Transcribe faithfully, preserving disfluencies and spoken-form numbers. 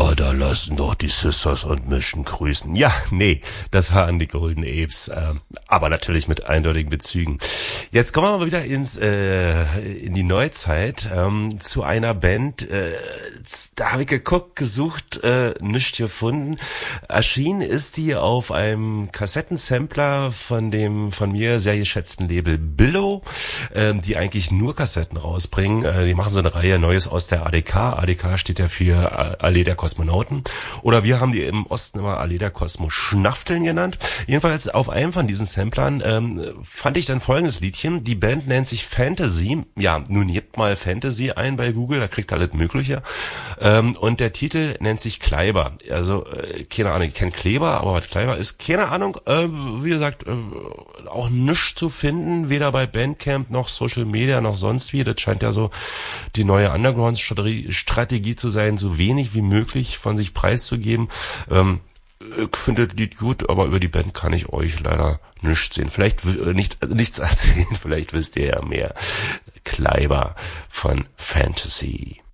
Ja, da lassen doch die Sisters und Mission grüßen. Ja, nee, das waren die Golden Apes, äh, aber natürlich mit eindeutigen Bezügen. Jetzt kommen wir mal wieder ins äh, in die Neuzeit, ähm, zu einer Band, äh, da habe ich geguckt, gesucht, äh, nichts gefunden. Erschienen ist die auf einem Kassettensampler von dem von mir sehr geschätzten Label Billo, äh, die eigentlich nur Kassetten rausbringen. Äh, die machen so eine Reihe Neues aus der A D K. A D K steht ja für Allee der Kosmonauten. Oder wir haben die im Osten immer Allee der Kosmoschnafteln genannt. Jedenfalls auf einem von diesen Samplern ähm, fand ich dann folgendes Liedchen. Die Band nennt sich Fantasy. Ja, nun gebt mal Fantasy ein bei Google, da kriegt ihr alles Mögliche. Ähm, und der Titel nennt sich Kleiber. Also, äh, keine Ahnung, ich kenne Kleber, aber was Kleiber ist, keine Ahnung. Äh, wie gesagt, äh, auch nichts zu finden, weder bei Bandcamp noch Social Media noch sonst wie. Das scheint ja so die neue Underground-Strategie zu sein, so wenig wie möglich von sich preiszugeben. Ähm, ich finde das Lied gut, aber über die Band kann ich euch leider nichts sehen. Vielleicht äh, nicht, nichts erzählen, vielleicht wisst ihr ja mehr. Kleiber von Fantasy.